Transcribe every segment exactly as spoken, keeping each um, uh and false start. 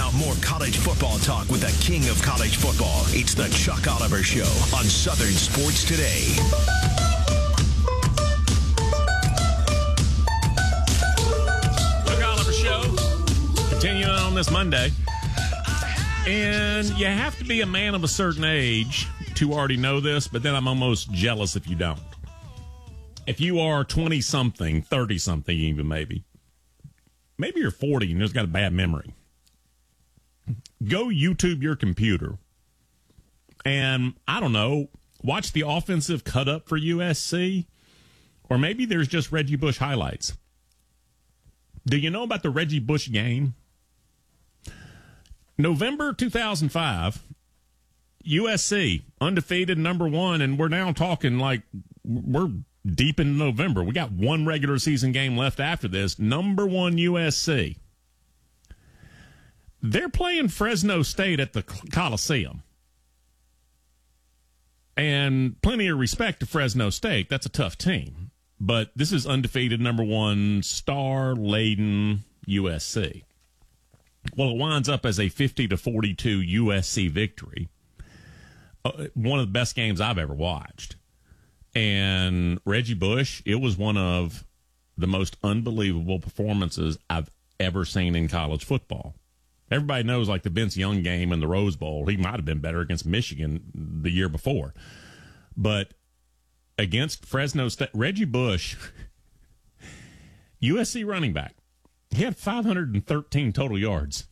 Now more college football talk with the king of college football. It's the Chuck Oliver Show on Southern Sports Today. Chuck Oliver Show. Continuing on this Monday. And you have to be a man of a certain age to already know this, but then I'm almost jealous if you don't. If you are twenty-something, thirty-something even maybe, maybe you're forty and you've got a bad memory, go YouTube your computer and, I don't know, watch the offensive cut-up for U S C, or maybe there's just Reggie Bush highlights. Do you know about the Reggie Bush game? November two thousand five, U S C, undefeated, number one, and we're now talking like we're deep in November. We got one regular season game left after this. Number one U S C. They're playing Fresno State at the Coliseum. And plenty of respect to Fresno State. That's a tough team. But this is undefeated number one, star-laden U S C. Well, it winds up as a fifty to forty-two U S C victory. Uh, one of the best games I've ever watched. And Reggie Bush, it was one of the most unbelievable performances I've ever seen in college football. Everybody knows, like, the Vince Young game in the Rose Bowl. He might have been better against Michigan the year before. But against Fresno State, Reggie Bush, U S C running back, he had five hundred thirteen total yards.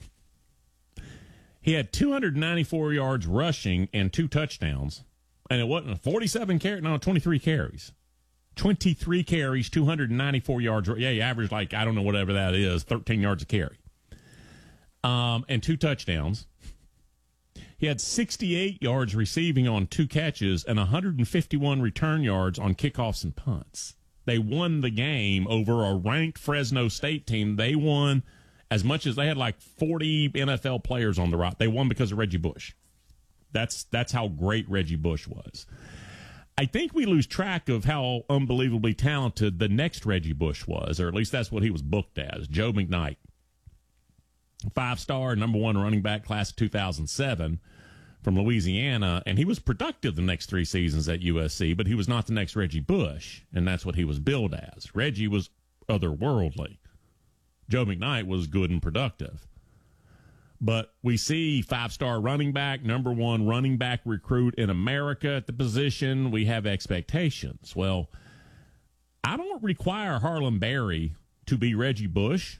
He had two hundred ninety-four yards rushing and two touchdowns. And it wasn't a forty-seven carry, no, twenty-three carries. twenty-three carries, two hundred ninety-four yards. Yeah, he averaged like, I don't know, whatever that is, thirteen yards a carry. Um, and two touchdowns. He had sixty-eight yards receiving on two catches and one hundred fifty-one return yards on kickoffs and punts. They won the game over a ranked Fresno State team. They won as much as they had like forty N F L players on the roster. They won because of Reggie Bush. That's that's how great Reggie Bush was. I think we lose track of how unbelievably talented the next Reggie Bush was, or at least that's what he was booked as, Joe McKnight. Five-star, number one running back, class of two thousand seven from Louisiana, and he was productive the next three seasons at U S C, but he was not the next Reggie Bush, and that's what he was billed as. Reggie was otherworldly. Joe McKnight was good and productive. But we see five-star running back, number one running back recruit in America at the position. We have expectations. Well, I don't require Harlem Berry to be Reggie Bush,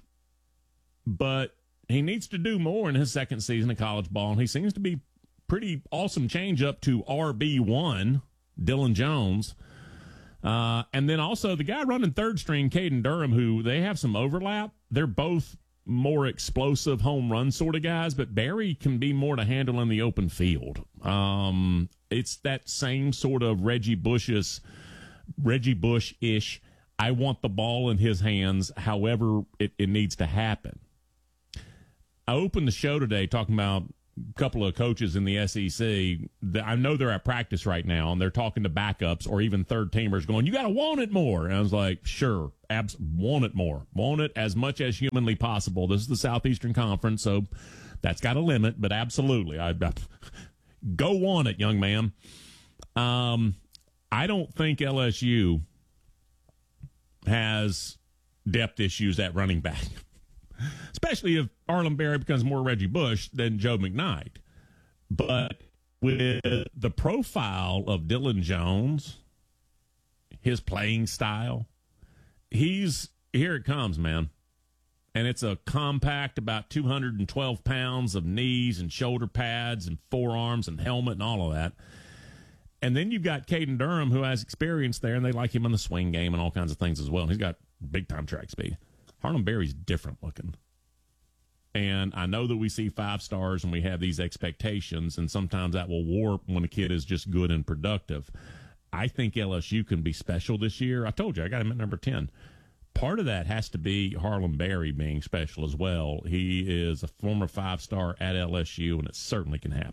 but he needs to do more in his second season of college ball, and he seems to be pretty awesome change up to R B one, Dylan Jones. Uh, and then also the guy running third string, Caden Durham, who they have some overlap. They're both more explosive home run sort of guys, but Barry can be more to handle in the open field. Um, it's that same sort of Reggie Bush's, Reggie Bush-ish. I want the ball in his hands, however it, it needs to happen. I opened the show today talking about a couple of coaches in the S E C. I know they're at practice right now, and they're talking to backups or even third-teamers going, you got to want it more. And I was like, sure, abs- want it more. Want it as much as humanly possible. This is the Southeastern Conference, so that's got a limit, but absolutely. I, I, go want it, young man. Um, I don't think L S U has depth issues at running back. Especially if Harlem Berry becomes more Reggie Bush than Joe McKnight. But with the profile of Dylan Jones, his playing style, he's, here it comes, man. And it's a compact, about two hundred twelve pounds of knees and shoulder pads and forearms and helmet and all of that. And then you've got Caden Durham, who has experience there, and they like him in the swing game and all kinds of things as well. He's got big-time track speed. Harlem Berry's different looking. And I know that we see five stars and we have these expectations, and sometimes that will warp when a kid is just good and productive. I think L S U can be special this year. I told you, I got him at number ten. Part of that has to be Harlem Berry being special as well. He is a former five-star at L S U, and it certainly can happen.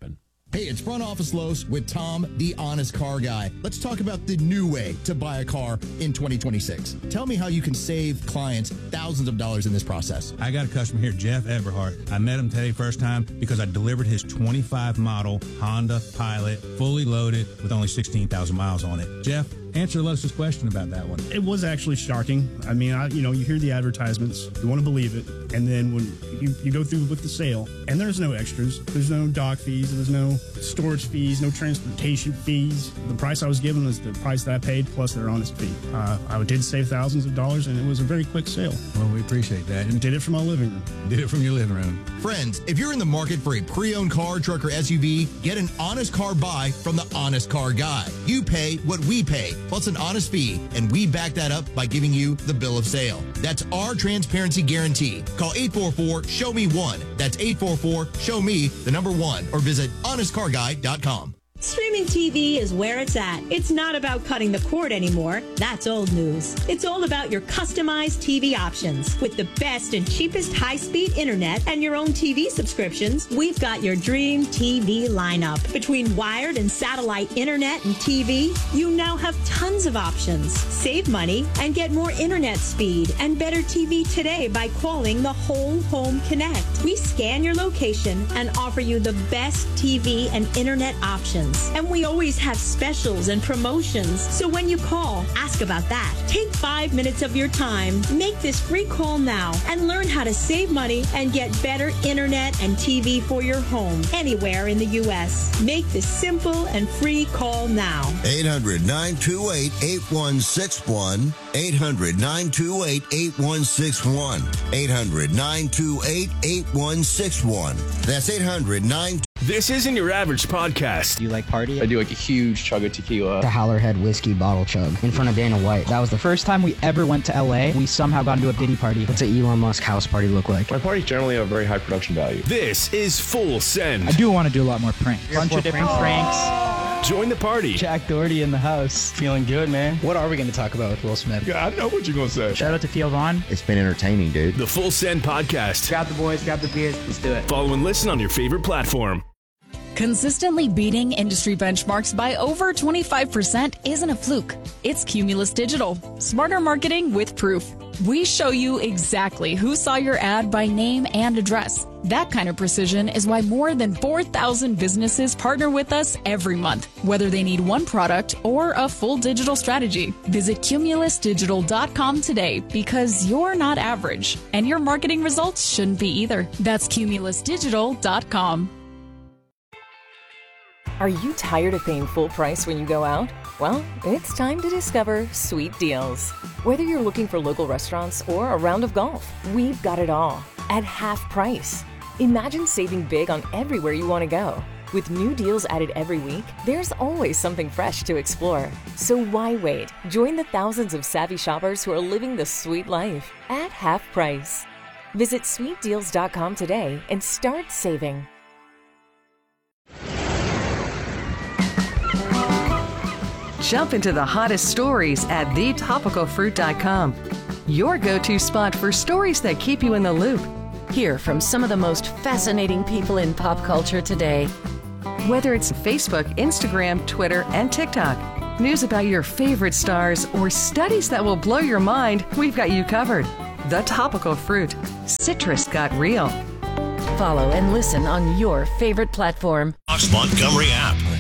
Hey, it's Front Office Los with Tom, the Honest Car Guy. Let's talk about the new way to buy a car in twenty twenty-six. Tell me how you can save clients thousands of dollars in this process. I got a customer here, Jeff Everhart. I met him today first time because I delivered his twenty-five model Honda Pilot, fully loaded with only sixteen thousand miles on it. Jeff, answer Los's question about that one. It was actually shocking. I mean, I, you know, you hear the advertisements, you want to believe it, and then when you, you go through with the sale, and there's no extras, there's no dock fees, there's no storage fees, no transportation fees. The price I was given was the price that I paid plus their honest fee. Uh, I did save thousands of dollars, and it was a very quick sale. Well, we appreciate that. And did it from my living room. Did it from your living room. Friends, if you're in the market for a pre-owned car, truck, or S U V, get an honest car buy from the Honest Car Guy. You pay what we pay, plus an honest fee, and we back that up by giving you the bill of sale. That's our transparency guarantee. Call eight four four, show me one. That's eight four four, show me the number one, or visit honest car guy dot com. Streaming T V is where it's at. It's not about cutting the cord anymore. That's old news. It's all about your customized T V options. With the best and cheapest high-speed internet and your own T V subscriptions, we've got your dream T V lineup. Between wired and satellite internet and T V, you now have tons of options. Save money and get more internet speed and better T V today by calling the Whole Home Connect. We scan your location and offer you the best T V and internet options. And we always have specials and promotions. So when you call, ask about that. Take five minutes of your time, make this free call now, and learn how to save money and get better internet and T V for your home anywhere in the U S. Make this simple and free call now. eight hundred, nine two eight, eight one six one. eight hundred, nine two eight, eight one six one. eight hundred, nine two eight, eight one six one. That's eight hundred, nine two eight. This isn't your average podcast. Do you like party? I do like a huge chug of tequila. The Howlerhead whiskey bottle chug in front of Dana White. That was the first time we ever went to L A. We somehow got into a Diddy party. What's an Elon Musk house party look like? My parties generally have very high production value. This is Full Send. I do want to do a lot more pranks. A bunch of different pranks. Join the party. Jack Doherty in the house. Feeling good, man. What are we going to talk about with Will Smith? Yeah, I know what you're going to say. Shout out to Theo Vaughn. It's been entertaining, dude. The Full Send Podcast. Grab the boys, grab the beers. Let's do it. Follow and listen on your favorite platform. Consistently beating industry benchmarks by over twenty-five percent isn't a fluke. It's Cumulus Digital. Smarter marketing with proof. We show you exactly who saw your ad by name and address. That kind of precision is why more than four thousand businesses partner with us every month, whether they need one product or a full digital strategy. Visit cumulus digital dot com today because you're not average, and your marketing results shouldn't be either. That's cumulus digital dot com. Are you tired of paying full price when you go out? Well, it's time to discover Sweet Deals. Whether you're looking for local restaurants or a round of golf, we've got it all at half price. Imagine saving big on everywhere you want to go. With new deals added every week, there's always something fresh to explore. So why wait? Join the thousands of savvy shoppers who are living the sweet life at half price. Visit sweet deals dot com today and start saving. Jump into the hottest stories at the topical fruit dot com. Your go-to spot for stories that keep you in the loop. Hear from some of the most fascinating people in pop culture today. Whether it's Facebook, Instagram, Twitter, and TikTok, news about your favorite stars, or studies that will blow your mind, we've got you covered. The Topical Fruit. Citrus got real. Follow and listen on your favorite platform. Montgomery app.